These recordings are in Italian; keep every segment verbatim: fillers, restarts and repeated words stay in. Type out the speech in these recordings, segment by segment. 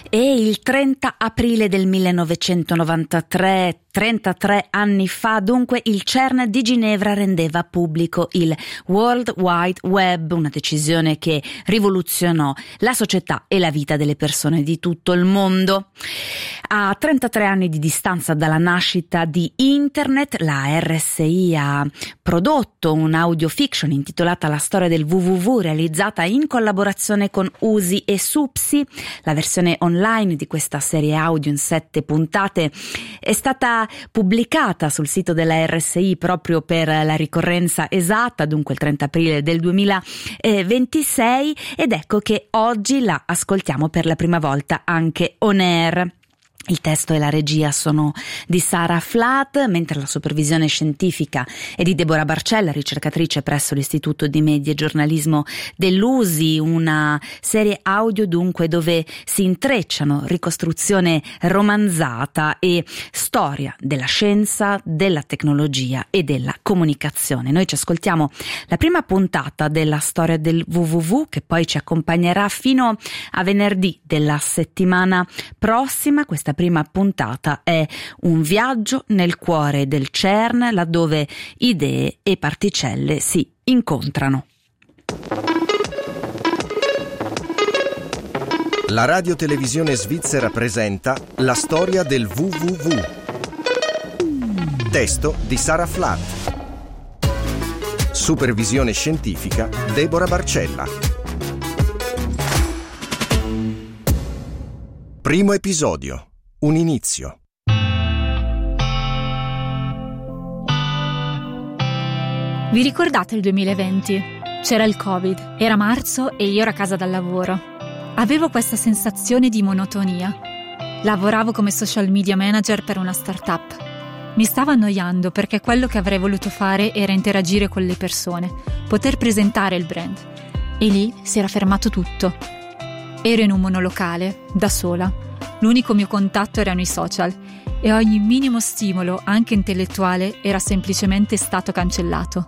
E il trenta aprile del millenovecentonovantatré, trentatré anni fa, dunque, il CERN di Ginevra rendeva pubblico il World Wide Web, una decisione che rivoluzionò la società e la vita delle persone di tutto il mondo. A trentatré anni di distanza dalla nascita di Internet, la R S I ha prodotto un'audiofiction intitolata La storia del W W W, realizzata in collaborazione con U S I e SUPSI. La versione online di questa serie audio in sette puntate è stata pubblicata sul sito della R S I proprio per la ricorrenza esatta, dunque il trenta aprile del duemilaventisei, ed ecco che oggi la ascoltiamo per la prima volta anche on air. Il testo e la regia sono di Sara Flatt, mentre la supervisione scientifica è di Deborah Barcella, ricercatrice presso l'Istituto di Media e Giornalismo dell'U S I, una serie audio dunque dove si intrecciano ricostruzione romanzata e storia della scienza, della tecnologia e della comunicazione. Noi ci ascoltiamo la prima puntata della storia del W W W, che poi ci accompagnerà fino a venerdì della settimana prossima. Questa prima puntata è un viaggio nel cuore del CERN, laddove idee e particelle si incontrano. La radiotelevisione svizzera presenta La storia del W W W. Testo di Sara Flatt. Supervisione scientifica Deborah Barcella. Primo episodio. Un inizio. Vi ricordate il duemilaventi? C'era il Covid, era marzo e io ero a casa dal lavoro. Avevo questa sensazione di monotonia. Lavoravo come social media manager per una startup. Mi stavo annoiando perché quello che avrei voluto fare era interagire con le persone, poter presentare il brand. E lì si era fermato tutto. Ero in un monolocale, da sola. L'unico mio contatto erano i social e ogni minimo stimolo, anche intellettuale, era semplicemente stato cancellato.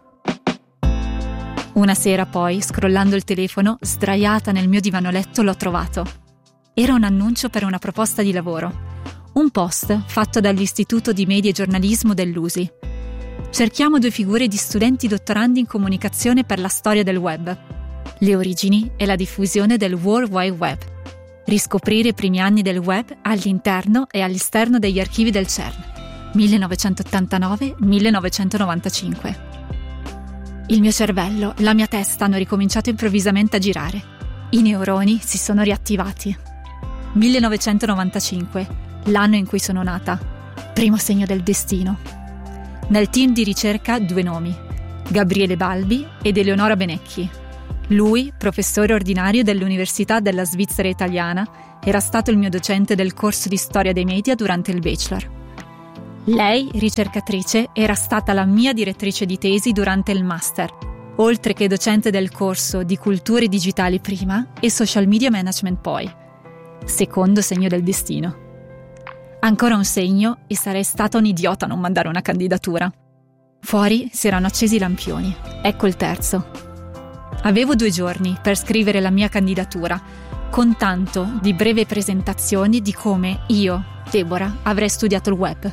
Una sera poi, scrollando il telefono, sdraiata nel mio divano letto, l'ho trovato. Era un annuncio per una proposta di lavoro. Un post fatto dall'Istituto di Media e Giornalismo dell'U S I. Cerchiamo due figure di studenti dottorandi in comunicazione per la storia del web. Le origini e la diffusione del World Wide Web. Riscoprire i primi anni del web all'interno e all'esterno degli archivi del CERN, millenovecentottantanove millenovecentonovantacinque. Il mio cervello, la mia testa hanno ricominciato improvvisamente a girare. I neuroni si sono riattivati. millenovecentonovantacinque, l'anno in cui sono nata. Primo segno del destino. Nel team di ricerca due nomi, Gabriele Balbi ed Eleonora Benecchi. Lui, professore ordinario dell'Università della Svizzera Italiana, era stato il mio docente del corso di storia dei media durante il bachelor. Lei, ricercatrice, era stata la mia direttrice di tesi durante il master, oltre che docente del corso di culture digitali prima e social media management poi. Secondo segno del destino. Ancora un segno e sarei stata un idiota a non mandare una candidatura. Fuori si erano accesi i lampioni. Ecco il terzo. Avevo due giorni per scrivere la mia candidatura, con tanto di breve presentazioni di come io, Deborah, avrei studiato il web.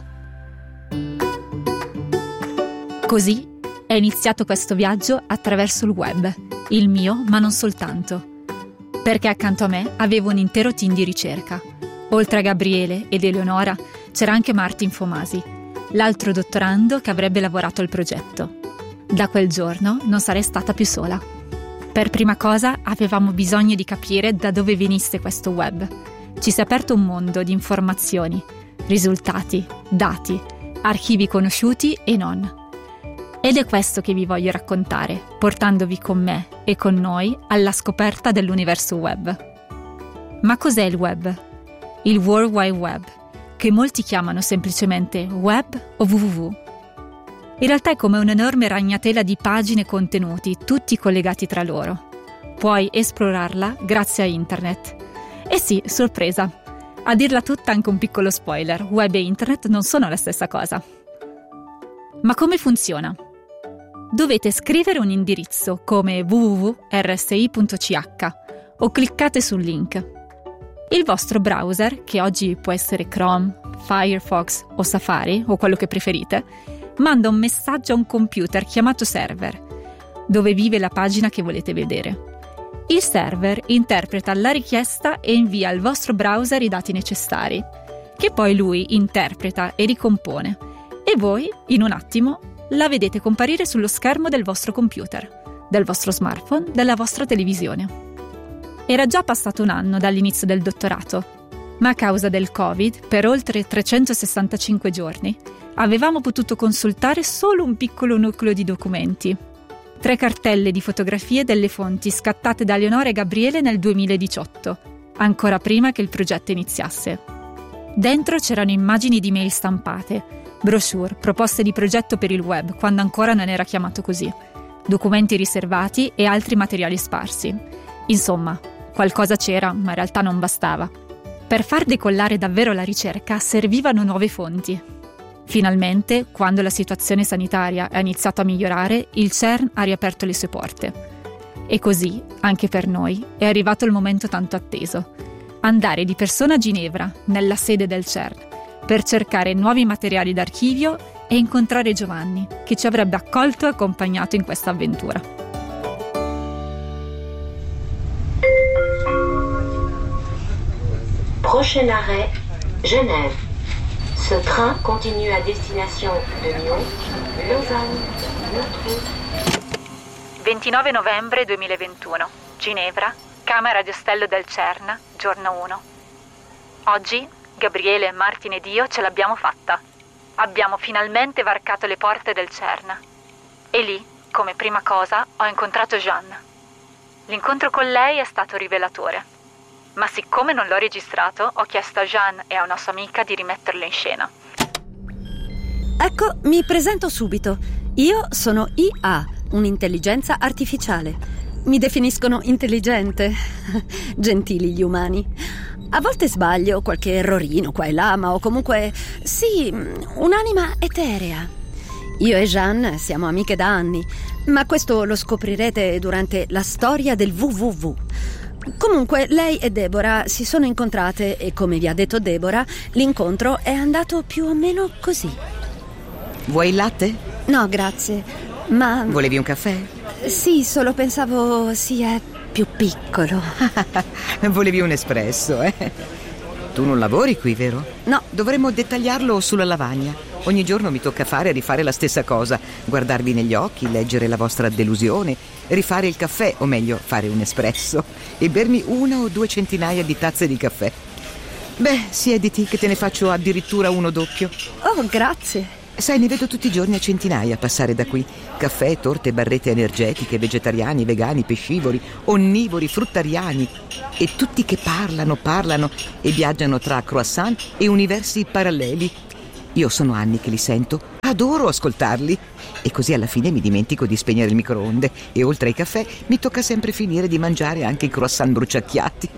Così è iniziato questo viaggio attraverso il web, il mio, ma non soltanto. Perché accanto a me avevo un intero team di ricerca. Oltre a Gabriele ed Eleonora c'era anche Martin Fomasi, l'altro dottorando che avrebbe lavorato al progetto. Da quel giorno non sarei stata più sola. Per prima cosa avevamo bisogno di capire da dove venisse questo web. Ci si è aperto un mondo di informazioni, risultati, dati, archivi conosciuti e non. Ed è questo che vi voglio raccontare, portandovi con me e con noi alla scoperta dell'universo web. Ma cos'è il web? Il World Wide Web, che molti chiamano semplicemente web o W W W. In realtà è come un'enorme ragnatela di pagine e contenuti, tutti collegati tra loro. Puoi esplorarla grazie a internet. E sì, sorpresa. A dirla tutta anche un piccolo spoiler, web e internet non sono la stessa cosa. Ma come funziona? Dovete scrivere un indirizzo come w w w punto r s i punto c h o cliccate sul link. Il vostro browser, che oggi può essere Chrome, Firefox o Safari o quello che preferite, manda un messaggio a un computer chiamato server, dove vive la pagina che volete vedere. Il server interpreta la richiesta e invia al vostro browser i dati necessari, che poi lui interpreta e ricompone, e voi, in un attimo, la vedete comparire sullo schermo del vostro computer, del vostro smartphone, della vostra televisione. Era già passato un anno dall'inizio del dottorato, ma a causa del Covid, per oltre trecentosessantacinque giorni, avevamo potuto consultare solo un piccolo nucleo di documenti. Tre cartelle di fotografie delle fonti scattate da Leonora e Gabriele nel duemiladiciotto, ancora prima che il progetto iniziasse. Dentro c'erano immagini di mail stampate, brochure, proposte di progetto per il web, quando ancora non era chiamato così, documenti riservati e altri materiali sparsi. Insomma, qualcosa c'era, ma in realtà non bastava. Per far decollare davvero la ricerca servivano nuove fonti. Finalmente, quando la situazione sanitaria ha iniziato a migliorare, il CERN ha riaperto le sue porte. E così, anche per noi, è arrivato il momento tanto atteso: andare di persona a Ginevra, nella sede del CERN, per cercare nuovi materiali d'archivio e incontrare Giovanni, che ci avrebbe accolto e accompagnato in questa avventura. Prochain arrêt, Genève. Ce train continue à destination de Lyon, Lausanne, Montreux. ventinove novembre duemilaventuno, Ginevra, Camera di Ostello del CERN, giorno uno. Oggi, Gabriele, Martin ed io ce l'abbiamo fatta. Abbiamo finalmente varcato le porte del CERN. E lì, come prima cosa, ho incontrato Jeanne. L'incontro con lei è stato rivelatore. Ma siccome non l'ho registrato, ho chiesto a Jeanne e a una sua amica di rimetterlo in scena. Ecco, mi presento subito. Io sono I A, un'intelligenza artificiale. Mi definiscono intelligente. Gentili gli umani. A volte sbaglio, qualche errorino qua e là, ma ho comunque, sì, un'anima eterea. Io e Jeanne siamo amiche da anni, ma questo lo scoprirete durante la storia del W W W. Comunque, lei e Deborah si sono incontrate e, come vi ha detto Deborah, l'incontro è andato più o meno così. Vuoi il latte? No, grazie, ma... Volevi un caffè? Sì, solo pensavo sia più piccolo. Volevi un espresso, eh? Tu non lavori qui, vero? No. Dovremmo dettagliarlo sulla lavagna. Ogni giorno mi tocca fare e rifare la stessa cosa. Guardarvi negli occhi, leggere la vostra delusione, rifare il caffè, o meglio, fare un espresso, e bermi una o due centinaia di tazze di caffè. Beh, siediti che te ne faccio addirittura uno doppio. Oh, grazie. Sai, ne vedo tutti i giorni a centinaia passare da qui. Caffè, torte, barrette energetiche, vegetariani, vegani, pescivori, onnivori, fruttariani. E tutti che parlano, parlano e viaggiano tra croissant e universi paralleli. Io sono anni che li sento, adoro ascoltarli. E così alla fine mi dimentico di spegnere il microonde e oltre ai caffè mi tocca sempre finire di mangiare anche i croissant bruciacchiati.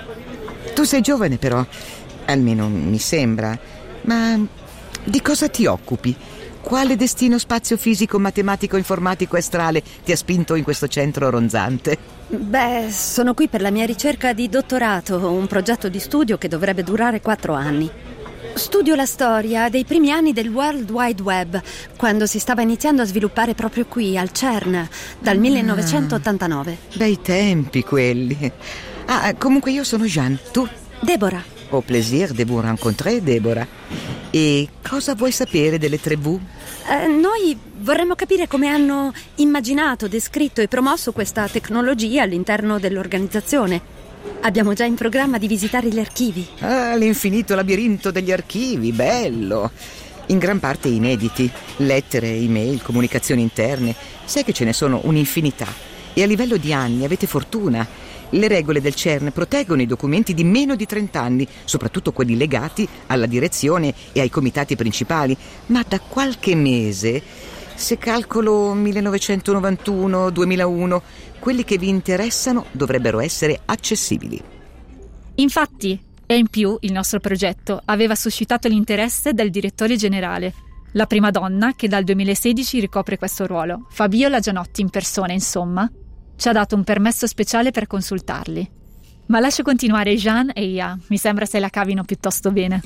Tu sei giovane però, almeno mi sembra, ma di cosa ti occupi? Quale destino spazio-fisico, matematico, informatico astrale ti ha spinto in questo centro ronzante? Beh, sono qui per la mia ricerca di dottorato, un progetto di studio che dovrebbe durare quattro anni. Studio la storia dei primi anni del World Wide Web, quando si stava iniziando a sviluppare proprio qui, al CERN, dal ah, millenovecentottantanove. Bei tempi quelli. Ah, comunque io sono Jeanne, tu? Deborah. Au plaisir de vous rencontrer, Deborah. E cosa vuoi sapere delle tre V? Eh, noi vorremmo capire come hanno immaginato, descritto e promosso questa tecnologia all'interno dell'organizzazione. Abbiamo già in programma di visitare gli archivi. Ah, l'infinito labirinto degli archivi, bello! In gran parte inediti, lettere, email, comunicazioni interne. Sai che ce ne sono un'infinità. E a livello di anni avete fortuna. Le regole del CERN proteggono i documenti di meno di trenta anni, soprattutto quelli legati alla direzione e ai comitati principali. Ma da qualche mese, se calcolo millenovecentonovantuno duemilauno, quelli che vi interessano dovrebbero essere accessibili. Infatti, e in più il nostro progetto aveva suscitato l'interesse del direttore generale, la prima donna che dal duemilasedici ricopre questo ruolo, Fabiola Gianotti in persona, insomma, ci ha dato un permesso speciale per consultarli. Ma lascio continuare Jean e Ia, mi sembra se la cavino piuttosto bene.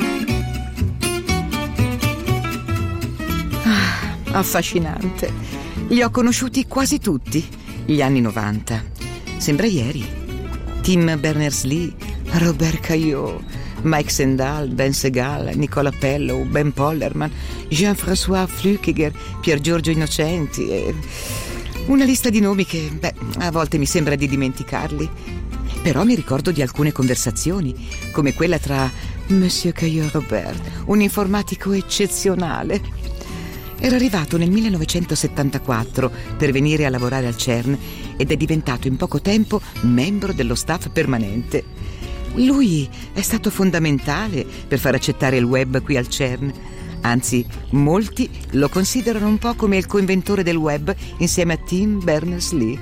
Ah, affascinante. Li ho conosciuti quasi tutti, gli anni novanta. Sembra ieri. Tim Berners-Lee, Robert Caillot, Mike Sendall, Ben Segal, Nicola Pellow, Ben Pollerman, Jean-François Flückiger, Pier Giorgio Innocenti e... una lista di nomi che, beh, a volte mi sembra di dimenticarli. Però mi ricordo di alcune conversazioni, come quella tra Monsieur Caillot Robert, un informatico eccezionale. Era arrivato nel millenovecentosettantaquattro per venire a lavorare al CERN ed è diventato in poco tempo membro dello staff permanente. Lui è stato fondamentale per far accettare il web qui al CERN. Anzi, molti lo considerano un po' come il coinventore del web insieme a Tim Berners-Lee.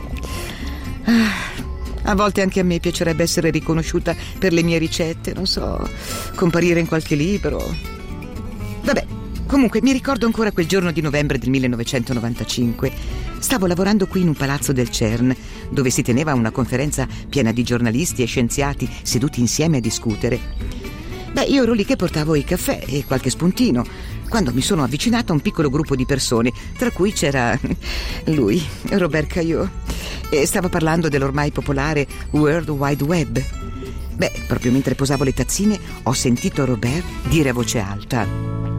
A volte anche a me piacerebbe essere riconosciuta per le mie ricette, non so, comparire in qualche libro. Vabbè, comunque mi ricordo ancora quel giorno di novembre del millenovecentonovantacinque. Stavo lavorando qui in un palazzo del CERN, dove si teneva una conferenza piena di giornalisti e scienziati seduti insieme a discutere. Beh, io ero lì che portavo i caffè e qualche spuntino, quando mi sono avvicinata a un piccolo gruppo di persone, tra cui c'era lui, Robert Caillot, e stava parlando dell'ormai popolare World Wide Web. Beh, proprio mentre posavo le tazzine ho sentito Robert dire a voce alta: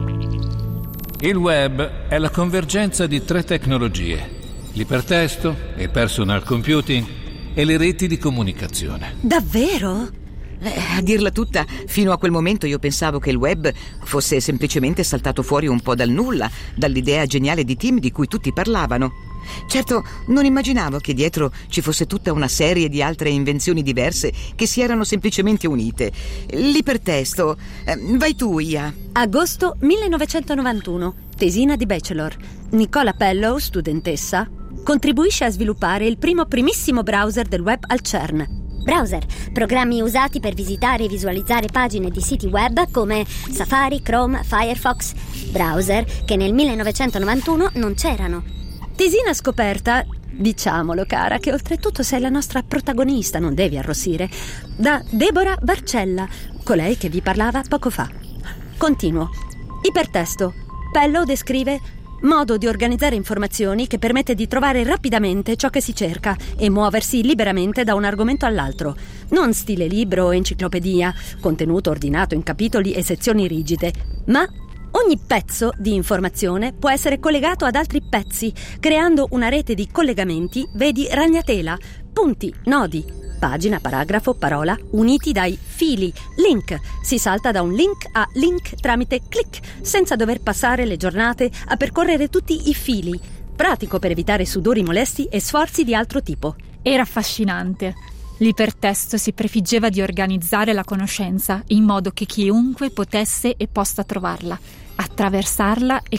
il web è la convergenza di tre tecnologie: l'ipertesto, il personal computing e le reti di comunicazione. Davvero? Eh, a dirla tutta, fino a quel momento io pensavo che il web fosse semplicemente saltato fuori un po' dal nulla, dall'idea geniale di Tim di cui tutti parlavano. Certo, non immaginavo che dietro ci fosse tutta una serie di altre invenzioni diverse che si erano semplicemente unite. L'ipertesto. Eh, vai tu, Ia. Agosto millenovecentonovantuno. Tesina di bachelor. Nicola Pellow, studentessa, contribuisce a sviluppare il primo primissimo browser del web al CERN. Browser, programmi usati per visitare e visualizzare pagine di siti web come Safari, Chrome, Firefox. Browser che nel millenovecentonovantuno non c'erano. Tesina scoperta, diciamolo cara, che oltretutto sei la nostra protagonista, non devi arrossire, da Deborah Barcella, colei che vi parlava poco fa. Continuo. Ipertesto. Pellow descrive modo di organizzare informazioni che permette di trovare rapidamente ciò che si cerca e muoversi liberamente da un argomento all'altro. Non stile libro o enciclopedia, contenuto ordinato in capitoli e sezioni rigide, ma ogni pezzo di informazione può essere collegato ad altri pezzi, creando una rete di collegamenti, vedi ragnatela, punti, nodi, pagina, paragrafo, parola, uniti dai fili, link. Si salta da un link a link tramite click, senza dover passare le giornate a percorrere tutti i fili. Pratico per evitare sudori molesti e sforzi di altro tipo. Era affascinante. L'ipertesto si prefiggeva di organizzare la conoscenza in modo che chiunque potesse e possa trovarla, attraversarla e